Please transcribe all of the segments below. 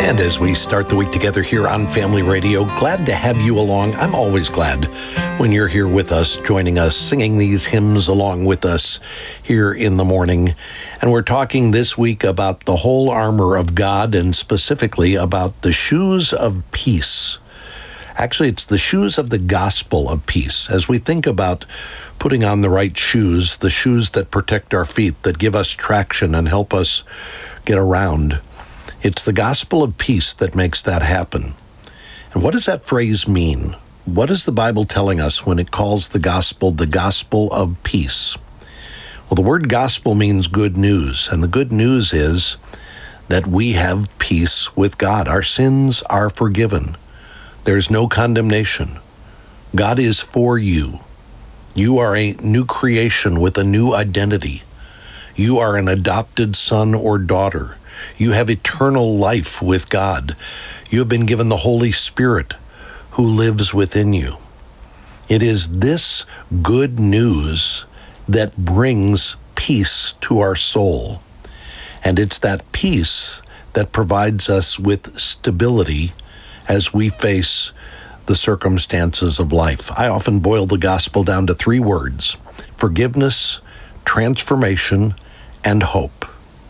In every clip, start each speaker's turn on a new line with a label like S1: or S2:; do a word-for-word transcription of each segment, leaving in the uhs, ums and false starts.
S1: And as we start the week together here on Family Radio, glad to have you along. I'm always glad when you're here with us, joining us, singing these hymns along with us here in the morning. And we're talking this week about the whole armor of God, and specifically about the shoes of peace. Actually, it's the shoes of the gospel of peace. As we think about putting on the right shoes, the shoes that protect our feet, that give us traction and help us get around, it's the gospel of peace that makes that happen. And what does that phrase mean? What is the Bible telling us when it calls the gospel the gospel of peace? Well, the word gospel means good news, and the good news is that we have peace with God. Our sins are forgiven. There's no condemnation. God is for you. You are a new creation with a new identity. You are an adopted son or daughter. You have eternal life with God. You have been given the Holy Spirit who lives within you. It is this good news that brings peace to our soul. And it's that peace that provides us with stability as we face the circumstances of life. I often boil the gospel down to three words: forgiveness, transformation, and hope.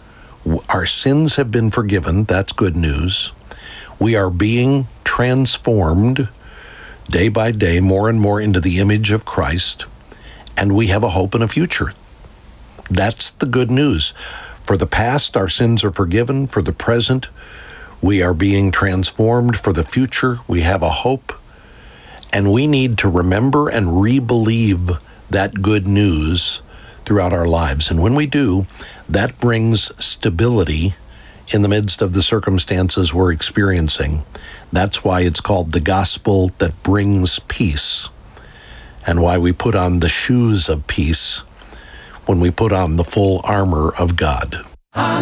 S1: Our sins have been forgiven. That's good news. We are being transformed day by day more and more into the image of Christ, and we have a hope and a future. That's the good news. For the past, our sins are forgiven. For the present, we are being transformed. For the future, we have a hope. And we need to remember and re-believe that good news throughout our lives. And when we do, that brings stability in the midst of the circumstances we're experiencing. That's why it's called the gospel that brings peace, and why we put on the shoes of peace when we put on the full armor of God.